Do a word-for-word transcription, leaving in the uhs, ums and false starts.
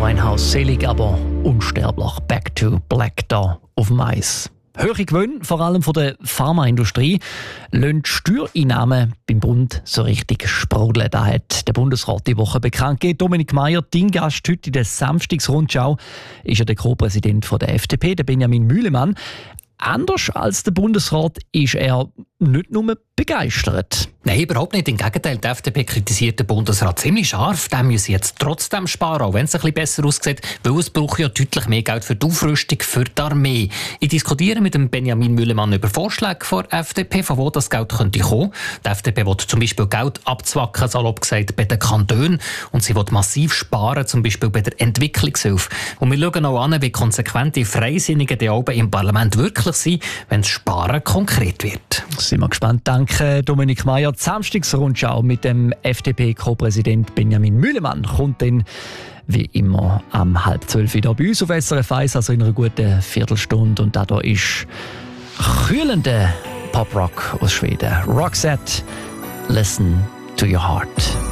Winehouse, selig, aber unsterblich. Back to Black da auf dem Eis. Höhere Gewinne, vor allem von der Pharmaindustrie, lassen die Steuereinnahmen beim Bund so richtig sprudeln. Das hat der Bundesrat die Woche bekannt gegeben. Dominik Meier, dein Gast heute in der Samstagsrundschau, ist ja der Co-Präsident der F D P, der Benjamin Mühlemann. Anders als der Bundesrat ist er nicht nur begeistert. Nein, überhaupt nicht. Im Gegenteil, die F D P kritisiert den Bundesrat ziemlich scharf. Der muss jetzt trotzdem sparen, auch wenn es ein bisschen besser aussieht, weil es braucht ja deutlich mehr Geld für die Aufrüstung, für die Armee. Ich diskutiere mit dem Benjamin Mühlemann über Vorschläge von der F D P, von wo das Geld könnte kommen. Die F D P will zum Beispiel Geld abzwacken, salopp gesagt, bei den Kantonen. Und sie will massiv sparen, zum Beispiel bei der Entwicklungshilfe. Und wir schauen auch an, wie konsequent die Freisinnigen die oben im Parlament wirklich sind, wenn das Sparen konkret wird. Sind wir gespannt. Danke, Dominik Meier. Die Samstagsrundschau mit dem F D P-Co-Präsident Benjamin Mühlemann kommt dann wie immer am halb zwölf wieder bei uns auf S R F eins, also in einer guten Viertelstunde. Und da ist kühlender Pop-Rock aus Schweden. Roxette, Listen to Your Heart.